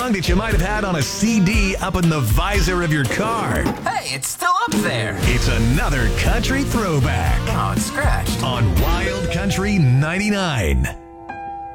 song that you might have had on a CD up in the visor of your car. Hey, it's still up there. It's another country throwback Oh, it's scratched. on Wild Country 99.